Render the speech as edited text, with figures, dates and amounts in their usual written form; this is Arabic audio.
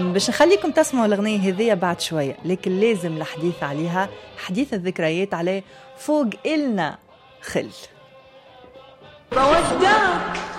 باش نخليكم تسمعوا الأغنية هذية بعد شوية، لكن لازم الحديث عليها، حديث الذكريات عليه فوق إلنا خل.